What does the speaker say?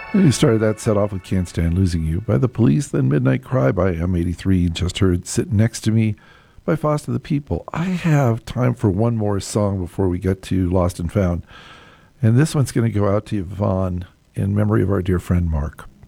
You started that set off with Can't Stand Losing You by The Police, then Midnight Cry by M83. You just heard Sitting Next to Me by Foster the People. I have time for one more song before we get to Lost and Found. And this one's going to go out to Yvonne in memory of our dear friend Mark.